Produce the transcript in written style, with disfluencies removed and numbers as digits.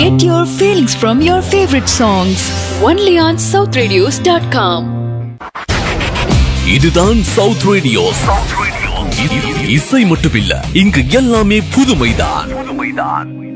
Get your feelings from your favorite songs only on southradios.com. இதுதான் south radio. இசை மட்டுமில்ல, இங்கு எல்லாமே புதுமைதான்.